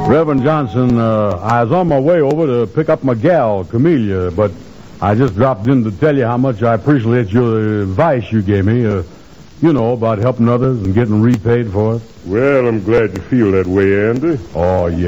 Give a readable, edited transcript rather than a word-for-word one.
Reverend Johnson, I was on my way over to pick up my gal, Camellia, but I just dropped in to tell you how much I appreciate your advice you gave me, about helping others and getting repaid for it. Well, I'm glad you feel that way, Andy. Oh, yeah.